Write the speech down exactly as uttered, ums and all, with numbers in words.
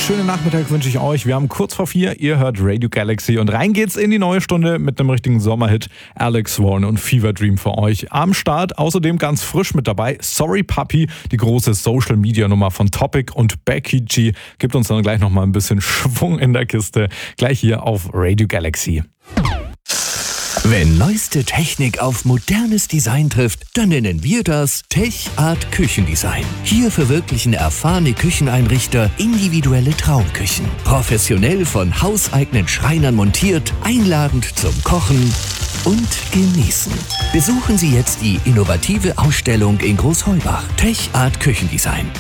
schönen Nachmittag wünsche ich euch. Wir haben kurz vor vier, ihr hört Radio Galaxy und rein geht's in die neue Stunde mit einem richtigen Sommerhit. Alex Warren und Fever Dream für euch am Start. Außerdem ganz frisch mit dabei Sorry Puppy, die große Social Media Nummer von Topic, und Becky G gibt uns dann gleich nochmal ein bisschen Schwung in der Kiste. Gleich hier auf Radio Galaxy. Wenn neueste Technik auf modernes Design trifft, dann nennen wir das Tech Art Küchendesign. Hier verwirklichen erfahrene Kücheneinrichter individuelle Traumküchen. Professionell von hauseigenen Schreinern montiert, einladend zum Kochen und Genießen. Besuchen Sie jetzt die innovative Ausstellung in Großheubach. Tech Art Küchendesign.